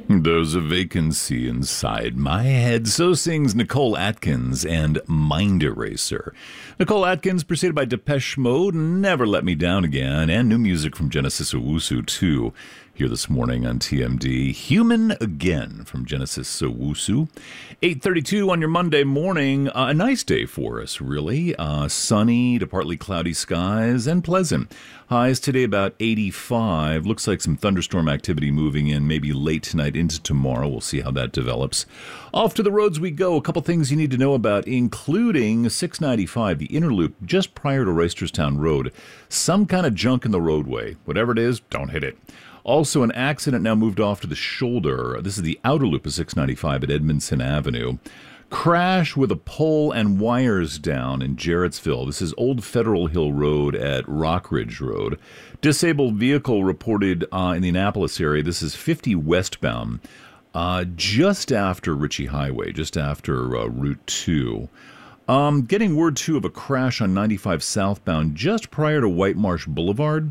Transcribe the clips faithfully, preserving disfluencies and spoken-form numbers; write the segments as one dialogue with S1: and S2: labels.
S1: There's a vacancy inside my head. So sings Nicole Atkins and Mind Eraser. Nicole Atkins, preceded by Depeche Mode, Never Let Me Down Again, and new music from Genesis Owusu, too. Here this morning on T M D, Human Again from Genesis Owusu. eight thirty-two on your Monday morning. Uh, a nice day for us, really. Uh, sunny to partly cloudy skies and pleasant. Highs today about eighty-five. Looks like some thunderstorm activity moving in maybe late tonight into tomorrow. We'll see how that develops. Off to the roads we go. A couple things you need to know about, including six ninety-five, the inner loop just prior to Reisterstown Road. Some kind of junk in the roadway. Whatever it is, don't hit it. Also, an accident now moved off to the shoulder. This is the outer loop of six ninety-five at Edmondson Avenue. Crash with a pole and wires down in Jarrettsville. This is Old Federal Hill Road at Rockridge Road. Disabled vehicle reported uh, in the Annapolis area. This is fifty westbound, uh, just after Ritchie Highway, just after uh, Route two. Um, getting word, too, of a crash on ninety-five southbound just prior to White Marsh Boulevard.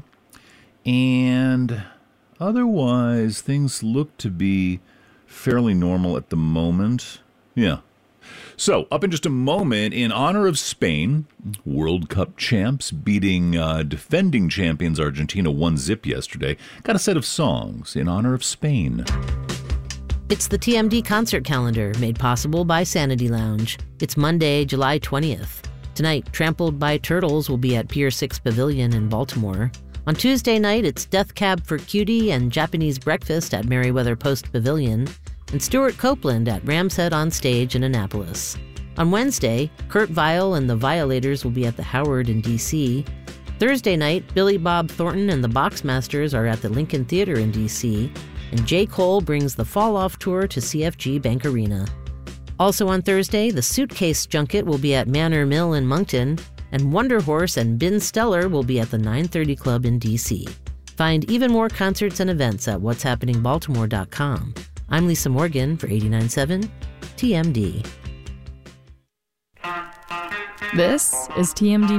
S1: And otherwise, things look to be fairly normal at the moment. Yeah. So, up in just a moment, in honor of Spain, World Cup champs beating uh, defending champions Argentina one zip yesterday, got a set of songs in honor of Spain.
S2: It's the T M D concert calendar made possible by Sanity Lounge. It's Monday, July twentieth. Tonight, Trampled by Turtles will be at Pier six Pavilion in Baltimore. On Tuesday night, it's Death Cab for Cutie and Japanese Breakfast at Merriweather Post Pavilion, and Stuart Copeland at Ram's Head on Stage in Annapolis. On Wednesday, Kurt Vile and the Violators will be at the Howard in D C. Thursday night, Billy Bob Thornton and the Boxmasters are at the Lincoln Theater in D C, and J. Cole brings the Fall Off Tour to C F G Bank Arena. Also on Thursday, the Suitcase Junket will be at Manor Mill in Moncton, and Wonder Horse and Ben Stellar will be at the nine thirty Club in D C. Find even more concerts and events at what's happening baltimore dot com. I'm Lisa Morgan for eighty-nine point seven T M D.
S3: This is T M D